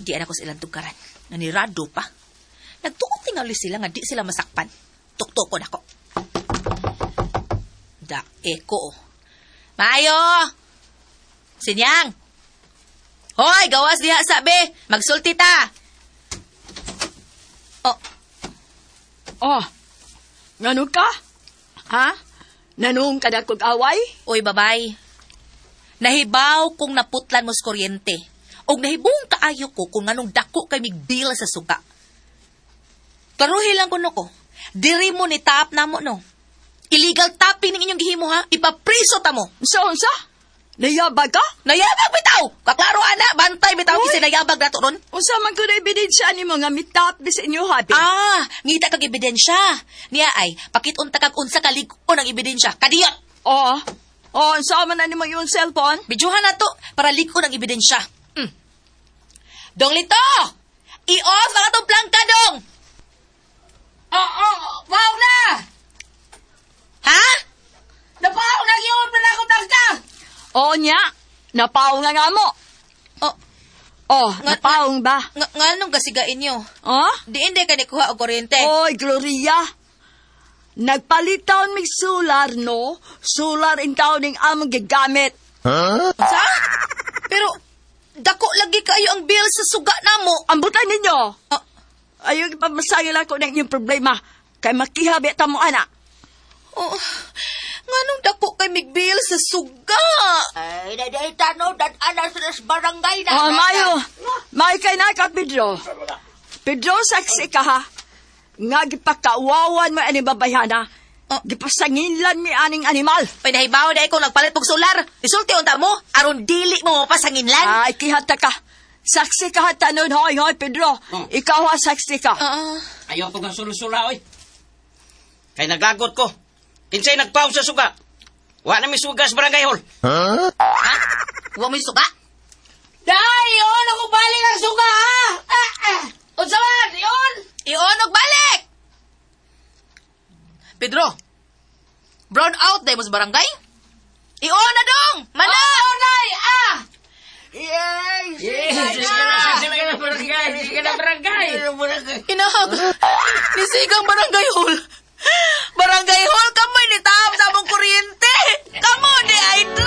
Di ako sa ilang tugaran. Nanirado pa. Nagtuot tingali sila nga di sila masakpan. Tuktukon ako. Da, eko. Maayo! Sinyang! Hoy, gawas diha sabi! Magsulti ta! Oh, ngano ka? Ha? Nanong ka na kong away? Oy, babay. Nahibaw kung naputlan mo sa kuryente. O nahibong kaayo ko kung anong dako kay migbil sa suga. Klaruhi lang ko. Diri mo ni tap na mo, no? Illegal tapping ng inyong gihimo, ha? Ipapriso ta mo. Unsa? Nayabag ka? Nayabag bitaw! Kaklaro, ana! Bantay bitaw kasi nayabag na to ron. Unsa man ko na ebidensya ni mga mitap bis inyo habi? Ngita kag ebidensya. Niya ay, pakitunta kag unsa kalig-on ang ebidensya. Kadiyot! Unsa man na nimo yung cellphone? Bidyuhan na to para lig-on ang ebidensya. Dong Lito! I-off ang atong plangka, dong! Wow na! Ha? Napaw na yun na ako plangka! Nya, napaong nga mo. Napaong ba? Nganong kasigain nyo? Di ka nikuha o kuryente. Oy, Gloria. Nagpalitaon mig solar, no? Solar in taon ng among gagamit. Sa? Pero, dako lagi kayo ang bill sa suga na mo. Ambutan ninyo. Ayaw ipamasayol ako ng inyong problema. Kay makihabi mo, anak. Nganong dako kay migbil sa suga? Ay, tanong, anas na sa barangay na. Mayo kay na ka, Pedro. Pedro, saksi ka, ha? Nga gipakawawan mo ani babayana. Gipasanginlan mi aning animal. Pinahibaw na ikong nagpalit mong solar. Isulti unta mo, aron dili mo mapasanginlan. Ay, kihata ka. Saksi ka, tanon, hoy, Pedro. Ikaw, saksi ka. Ayaw ko ng sulusula, oy. Kay nagagot ko. Kinsay nagpaw sa suga. Wa na may suga sa barangay hall. Ha? Wa may suga? Day, yun! Ako balik ang suga, ha? Unsa man, yun! Iyon, balik! Pedro, brown out day mo sa barangay? Iyon na dong! Mana! Day! Sige na barangay. Inahag, nisigang barangay hall. Barangay hall, kamoy ni Tam sa mong kuryente. Kamo ni Idol.